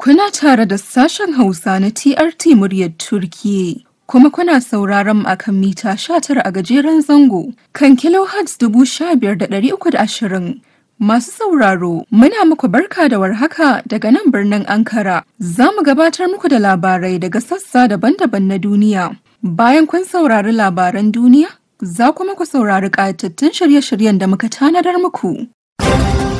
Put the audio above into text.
Kuna tare da sashen Hausa na TRT muryar Turkiyya. Kuma kuna sauraron mu akan mita 19 a gajeren zango kan kilohertz 15,320. Masu sauraro, muna muku barka da warhaka daga nan birnin Ankara. Za mu gabatar muku da labarai daga sassa daban-daban na duniya. Bayan kun saurari labaran duniya, za kuma ku saurari ƙayatattun shirye-shiryen da muka tanadar muku.